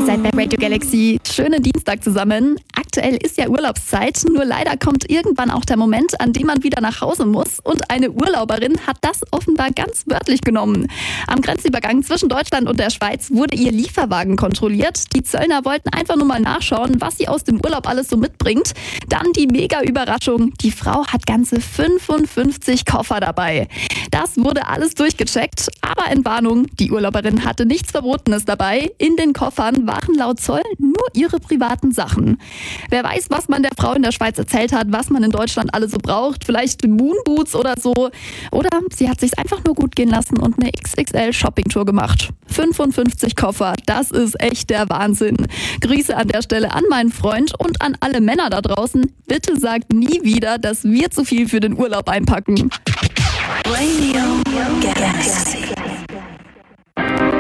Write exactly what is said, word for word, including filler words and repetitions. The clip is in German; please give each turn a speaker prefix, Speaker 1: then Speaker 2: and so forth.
Speaker 1: Ihr seid bei Radio Galaxy. Schönen Dienstag zusammen. Aktuell ist ja Urlaubszeit, nur leider kommt irgendwann auch der Moment, an dem man wieder nach Hause muss. Und eine Urlauberin hat das offenbar ganz wörtlich genommen. Am Grenzübergang zwischen Deutschland und der Schweiz wurde ihr Lieferwagen kontrolliert. Die Zöllner wollten einfach nur mal nachschauen, was sie aus dem Urlaub alles so mitbringt. Dann die Mega-Überraschung. Die Frau hat ganze fünfundfünfzig Koffer dabei. Das wurde alles durchgecheckt, aber Entwarnung, die Urlauberin hatte nichts Verbotenes dabei. In den Koffern waren laut Zoll nur ihre privaten Sachen. Wer weiß, was man der Frau in der Schweiz erzählt hat, was man in Deutschland alles so braucht. Vielleicht Moonboots oder so. Oder sie hat sich's einfach nur gut gehen lassen und eine X X L-Shoppingtour gemacht. fünfundfünfzig Koffer, das ist echt der Wahnsinn. Grüße an der Stelle an meinen Freund und an alle Männer da draußen. Bitte sagt nie wieder, dass wir zu viel für den Urlaub einpacken.
Speaker 2: Radio Galaxy.